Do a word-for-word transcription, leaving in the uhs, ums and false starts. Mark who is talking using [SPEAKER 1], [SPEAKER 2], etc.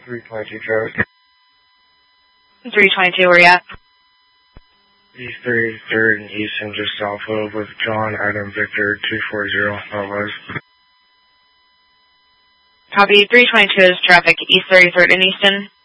[SPEAKER 1] three twenty-two traffic.
[SPEAKER 2] three twenty-two, where you at?
[SPEAKER 1] East thirty-third and Easton, just south of with John Adam Victor two forty, otherwise.
[SPEAKER 2] Copy, three twenty-two is traffic, East thirty-third and Easton.